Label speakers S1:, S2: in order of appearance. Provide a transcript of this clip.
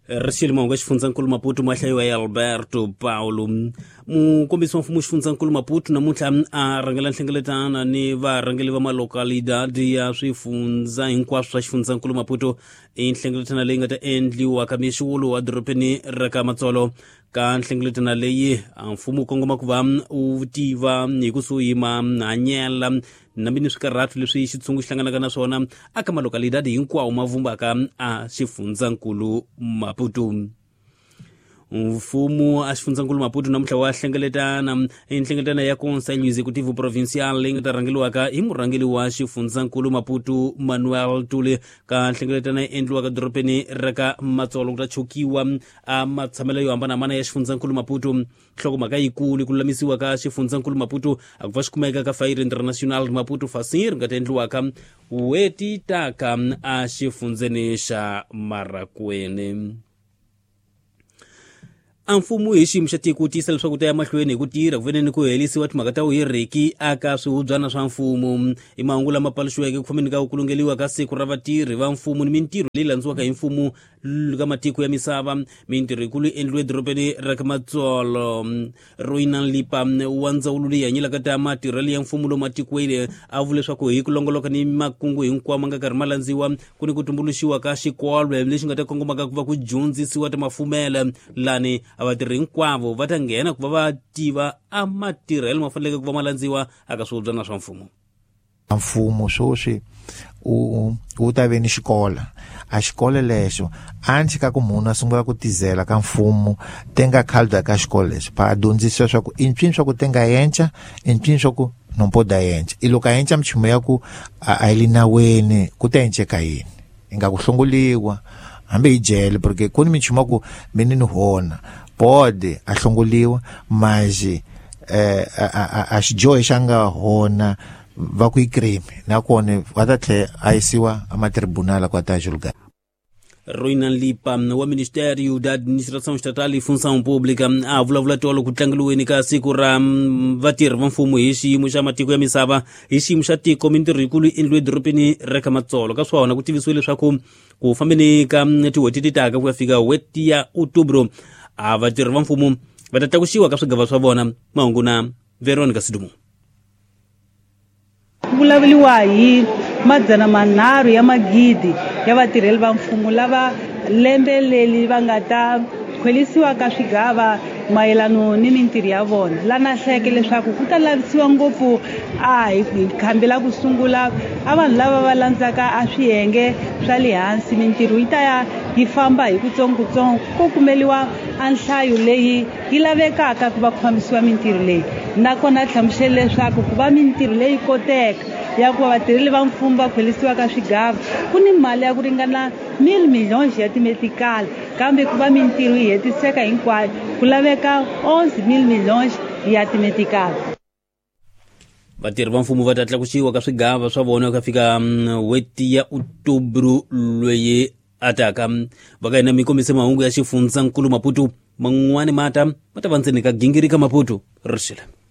S1: Rashid Mwangu xifunzankulu Maputo mwahlayiwa ya Alberto Paulo mukombisi wa mfumu xifunzankulu Maputo namuntlha a rangela nhlengeletana ni varhangeli va malokalidadi ya swifunza hinkwaswo swa xifunzankulu Maputo i nhlengeletana leyi nga ta endliwa ka mixulo wa doropeni ra ka Matsolo ka nhlengeletana leyi mfumu u kongoma ku va u tiva hi kusuhi mahanyela nambi ni swikarhatu leswi xitshungu xi hlanganaka na swona aka malokalidadi hinkwawo ma vumbaka a xifunzankulu Maputo. Mfumu a xifunzankulu Maputo namuntlha wa hlengeletana i nhlengeletana ya Conselho Executivo Provincial leyi nga ta rhangeliwaka hi murhangeli wa xifunzankulu Maputo Manuel Tule ka nhlengeletana yi endliwaka doropeni ra ka Matsolo ku ta chokiwa a matshamelo yo hambanahambana ya xifunzankulu Maputo. Nhlokomhaka yikulu ku lulamisiwa ka xifunzankulu Maputo a ku va xikumeka ka Fire International Maputo Fasir nga ta endliwaka weti taka a xifundzeni xa Marakwene. A mfumu hi xiyimo xa tiko tiyisa leswaku ta ya mahlweni hi ku tirha ku veneni ku helisiwa timhaka ta vuhiriki aka swihubyana swa mfumo i mahungu lama paluxiweke ku fambeni ka ku kulungeliwa ka siku ra vatirhi va mfumo ni mintirho leyi landziwaka hi mfumo ka matiko ya misava. Mintirho yikulu endliwe doropeni ra ka Matsolo. Roinan Lipa wa ndzawulo leyi hanyelaka ta matirhelo ya mfumo lomu matikweni a vula leswaku hi ku longoloka ni makungu hinkwawo ma nga karhi ma landziwa ku ni ku tumbuluxiwa ka xikolwe lexi nga ta kongomaka ku va ku dyondzisiwa ta mafumela lani a vatirhi hinkwavo va ta nghena ku va va tiva a matirhelo ma faneleke ku va ma landziwa aka swihubyana swa mfumo.
S2: Mfumo swoswi u ta ve ni xikola a xikolo lexo anti ka ku munhu a sungula ku tizela ka mfumo tenga khalda ka xikolo lexo pa a dyondzisiwa swa ku i ncwini swa ku tenga yenca i ncwini swa ku nompoda yenca i loko a yenca michumu ya ku a yi naweni ku ta enceka yini i nga ku hlonguliwa hambi hi jele porque ku ni michumu ya ku mini ni hona bode a hlonguliwa maji a xijohi xa nga hona va ku ikrimi nakone va ta tlhe a yisiwa a matribunala ku ta julga.
S1: Roinan Lipa wa Ministério da Administração Estatal e Função Pública a vulavula tolo ku tlangeliweni ka siku ra vatirhi va mfumo hi xiyimo xa matiko ya misava hi xiyimo xa tiko. Mintirho yikulu endliwe doropeni ra ka Matsolo ka swona ku tivisiwe leswaku ku fambeni ka tiweti titaka ku ya fika weti ya Outubro a vatirhi va mfumo va ta tlakuxiwa ka swigava swa vona. Mahungu na Veronica Sidumu.
S3: Vulavuriwa hi 300 ya magidi ya vatirheli va mfumo lava lembe leli va nga ta khwelisiwa ka swigava mayelano ni mintirho ya vona. Lana hleke leswaku ku ta lavisiwa ngopfu hi khambela ku sungula a vanhu lava va landzaka a swiyenge swa le hansi. Mintirho yi ta ya yi famba hi kutsongotsongo ku kumeliwa a nhlayo leyi yi lavekaka ku va ku fambisiwa mintirho leyi. Nakona hlamusele leswaku ku va mintirho leyi koteka ya ku vatirheli va mfumo va khwelisiwa ka swigava ku ni mali ya ku ringana 1,000 milhões ya timetikali kambe ku va mintirho yi hetiseka hinkwayo ku laveka 11,000 milhões ya timetikali.
S1: Vatirhi va mfumo va ta tlakuxiwa ka swigava swa vona ku fika weti ya Outubro loyi ataka. Va ka hina mi kombise mahungu ya xifunzankulu Maputo man'wani mata va ta va ndzeni ka gingirika Maputo Rishila.